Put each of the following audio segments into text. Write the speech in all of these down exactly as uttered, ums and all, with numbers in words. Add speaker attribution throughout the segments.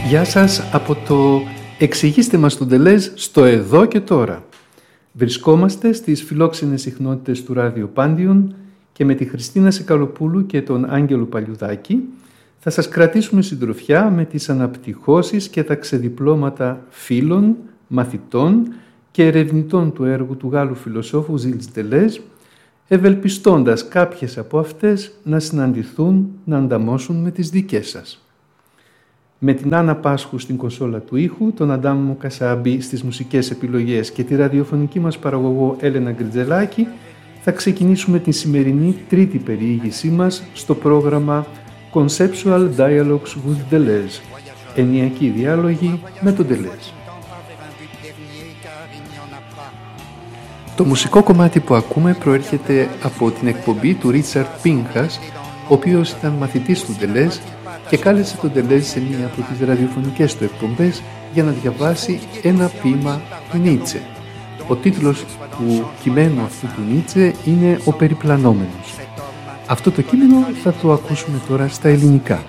Speaker 1: Γεια σας από το «Εξηγήστε μας τον Τελέζ» στο εδώ και τώρα. Βρισκόμαστε στις φιλόξενες συχνότητες του Ράδιο Πάντιον και με τη Χριστίνα Σεκαλοπούλου και τον Άγγελο Παλιουδάκη θα σας κρατήσουμε συντροφιά με τις αναπτυχώσεις και τα ξεδιπλώματα φίλων, μαθητών και ερευνητών του έργου του Γάλλου φιλοσόφου Ζιλς Ντελέζ, ευελπιστώντας κάποιες από αυτές να συναντηθούν, να ανταμώσουν με τις δικές σας. Με την Άννα Πάσχου στην κονσόλα του ήχου, τον Αντάμο Κασάμπη στις μουσικές επιλογές και τη ραδιοφωνική μας παραγωγό Έλενα Γκριτζελάκη, θα ξεκινήσουμε την σημερινή τρίτη περιήγησή μας στο πρόγραμμα Conceptual Dialogues with Deleuze, ενιακοί διάλογοι με τον Deleuze. Το μουσικό κομμάτι που ακούμε προέρχεται από την εκπομπή του Ρίτσαρντ Πίνχας, ο οποίος ήταν μαθητής του Deleuze και κάλεσε τον Deleuze σε μία από τις ραδιοφωνικές του εκπομπές για να διαβάσει ένα ποίημα του Νίτσε. Ο τίτλος του κειμένου αυτού του Νίτσε είναι «Ο Περιπλανόμενος». Αυτό το κείμενο θα το ακούσουμε τώρα στα ελληνικά.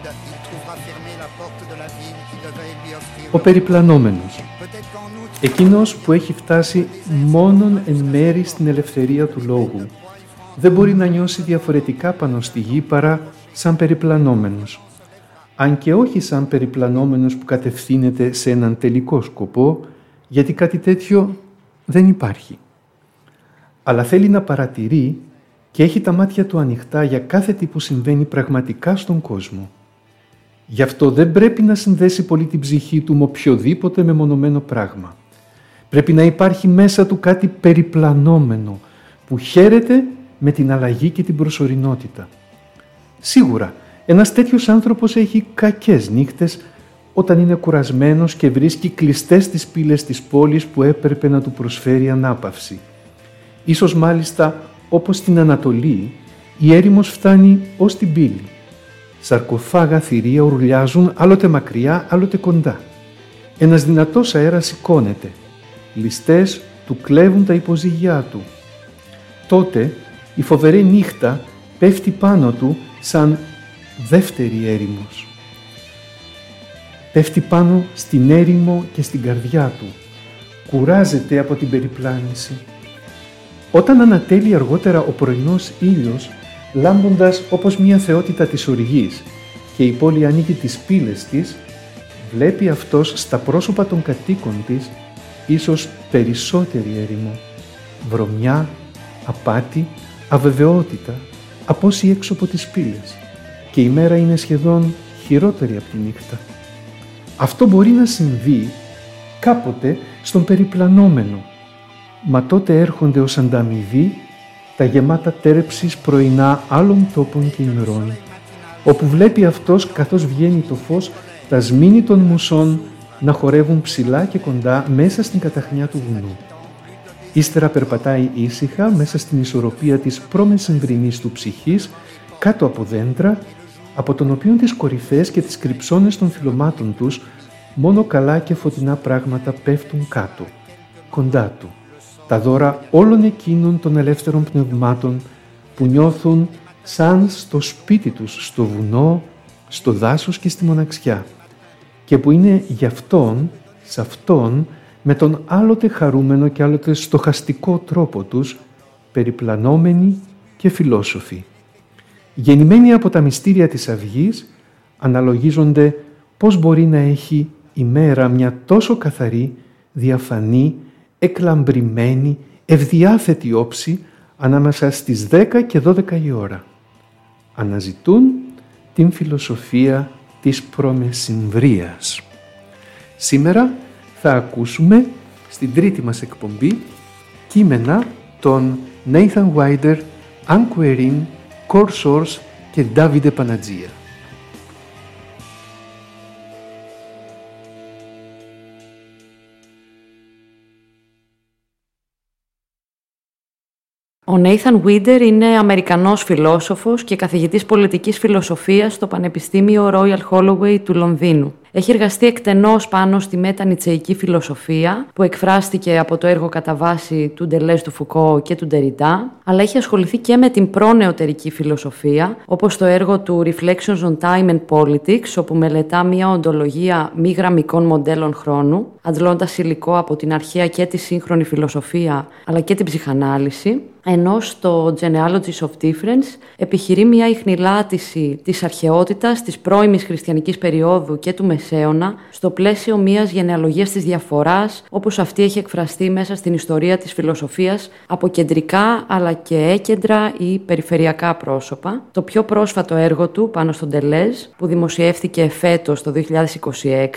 Speaker 1: Ο Περιπλανόμενος. Εκείνος που έχει φτάσει μόνον εν μέρη στην ελευθερία του λόγου, δεν μπορεί να νιώσει διαφορετικά πάνω στη γη παρά σαν περιπλανόμενος. Αν και όχι σαν περιπλανόμενος που κατευθύνεται σε έναν τελικό σκοπό, γιατί κάτι τέτοιο δεν υπάρχει. Αλλά θέλει να παρατηρεί και έχει τα μάτια του ανοιχτά για κάθε τι που συμβαίνει πραγματικά στον κόσμο. Γι' αυτό δεν πρέπει να συνδέσει πολύ την ψυχή του με οποιοδήποτε μεμονωμένο πράγμα. Πρέπει να υπάρχει μέσα του κάτι περιπλανόμενο που χαίρεται με την αλλαγή και την προσωρινότητα. Σίγουρα, ένας τέτοιος άνθρωπος έχει κακές νύχτες όταν είναι κουρασμένος και βρίσκει κλειστές τις πύλες της πόλης που έπρεπε να του προσφέρει ανάπαυση. Ίσως μάλιστα, όπως στην Ανατολή, η έρημος φτάνει ως την πύλη. Σαρκοφάγα θηρία ουρλιάζουν άλλοτε μακριά, άλλοτε κοντά. Ένας δυνατός αέρας σηκώνεται. Ληστές του κλέβουν τα υποζύγιά του. Τότε η φοβερή νύχτα πέφτει πάνω του σαν δεύτερη έρημος. Πέφτει πάνω στην έρημο και στην καρδιά του. Κουράζεται από την περιπλάνηση. Όταν ανατέλει αργότερα ο πρωινός ήλιος, λάμποντας όπως μια θεότητα της οργής και η πόλη ανοίγει τις πύλες της, βλέπει αυτός στα πρόσωπα των κατοίκων της ίσως περισσότερη έρημο, βρωμιά, απάτη, αβεβαιότητα από όσοι έξω από τις πύλες και η μέρα είναι σχεδόν χειρότερη από τη νύχτα. Αυτό μπορεί να συμβεί κάποτε στον περιπλανόμενο, μα τότε έρχονται ως ανταμοιβή τα γεμάτα τέρεψης πρωινά άλλων τόπων και ημερών, όπου βλέπει αυτός καθώς βγαίνει το φως τα σμήνη των μουσών να χορεύουν ψηλά και κοντά μέσα στην καταχνιά του βουνού. Ύστερα περπατάει ήσυχα μέσα στην ισορροπία της προμεσημβρινής του ψυχής, κάτω από δέντρα, από τον οποίο τις κορυφές και τις κρυψώνες των φυλλωμάτων τους μόνο καλά και φωτεινά πράγματα πέφτουν κάτω, κοντά του. Τα δώρα όλων εκείνων των ελεύθερων πνευμάτων που νιώθουν σαν στο σπίτι τους, στο βουνό, στο δάσος και στη μοναξιά και που είναι γι' αυτόν, σε αυτόν, με τον άλλοτε χαρούμενο και άλλοτε στοχαστικό τρόπο τους, περιπλανόμενοι και φιλόσοφοι. Γεννημένοι από τα μυστήρια της αυγής, αναλογίζονται πώς μπορεί να έχει η μέρα μια τόσο καθαρή, διαφανή, εκλαμπρημένη, ευδιάθετη όψη ανάμεσα στις δέκα και δώδεκα η ώρα. Αναζητούν την φιλοσοφία της προμεσημβρίας. Σήμερα θα ακούσουμε στην τρίτη μας εκπομπή κείμενα των Nathan Wider, Ann Querin, Cor Source και Davide Panaggia.
Speaker 2: Ο Nathan Wider είναι Αμερικανός φιλόσοφος και καθηγητής πολιτικής φιλοσοφίας στο Πανεπιστήμιο Royal Holloway του Λονδίνου. Έχει εργαστεί εκτενώς πάνω στη μετα-νιτσεϊκή φιλοσοφία, που εκφράστηκε από το έργο κατά βάση του Ντελέζ, του Φουκώ και του Ντεριντά, αλλά έχει ασχοληθεί και με την προνεωτερική φιλοσοφία, όπως το έργο του Reflections on Time and Politics, όπου μελετά μια οντολογία μη γραμμικών μοντέλων χρόνου, αντλώντας υλικό από την αρχαία και τη σύγχρονη φιλοσοφία, αλλά και την ψυχανάλυση, ενώ στο Genealogies of Difference επιχειρεί μια ιχνηλάτηση της αρχαιότητας, της πρώιμης χριστιανικής περίοδου και του Μεσαίωνα, στο πλαίσιο μιας γενεαλογίας της διαφοράς, όπως αυτή έχει εκφραστεί μέσα στην ιστορία της φιλοσοφίας από κεντρικά αλλά και έκεντρα ή περιφερειακά πρόσωπα. Το πιο πρόσφατο έργο του πάνω στον Ντελέζ, που δημοσιεύτηκε φέτος το δύο χιλιάδες είκοσι έξι,